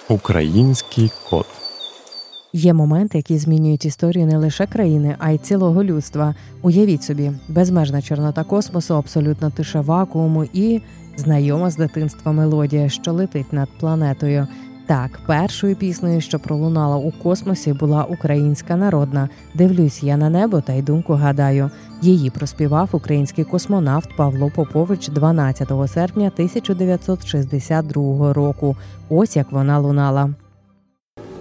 Український кот. Є моменти, які змінюють історію не лише країни, а й цілого людства. Уявіть собі, безмежна чорнота космосу, абсолютна тиша вакууму і знайома з дитинства мелодія, що летить над планетою. Так, першою піснею, що пролунала у космосі, була українська народна «Дивлюсь я на небо та й думку гадаю». Її проспівав український космонавт Павло Попович 12 серпня 1962 року. Ось як вона лунала.